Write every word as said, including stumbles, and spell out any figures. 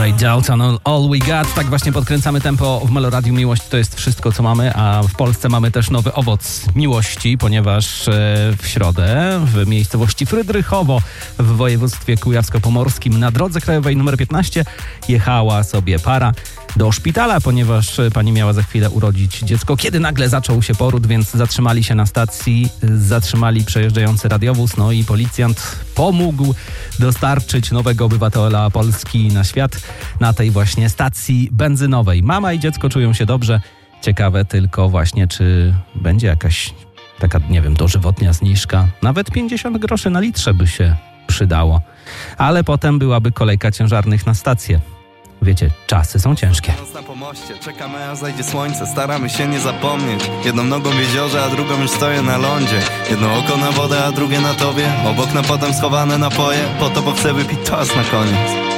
White Down, All We Got. Tak właśnie podkręcamy tempo w Meloradiu. Miłość to jest wszystko, co mamy, a w Polsce mamy też nowy owoc miłości, ponieważ w środę w miejscowości Frydrychowo w województwie kujawsko-pomorskim na drodze krajowej numer piętnaście jechała sobie para do szpitala, ponieważ pani miała za chwilę urodzić dziecko, kiedy nagle zaczął się poród, więc zatrzymali się na stacji, zatrzymali przejeżdżający radiowóz, no i policjant pomógł dostarczyć nowego obywatela Polski na świat na tej właśnie stacji benzynowej. Mama i dziecko czują się dobrze. Ciekawe tylko właśnie, czy będzie jakaś taka, nie wiem, dożywotnia zniżka. Nawet pięćdziesiąt groszy na litrze by się przydało. Ale potem byłaby kolejka ciężarnych na stację. Wiecie, czasy są ciężkie. Na pomoście, czekamy aż zajdzie słońce, staramy się nie zapomnieć. Jedną nogą w jeziorze, a drugą już stoję na lądzie. Jedno oko na wodę, a drugie na tobie. Obok na potem schowane napoje, po to, bo chcę wypić czas na koniec.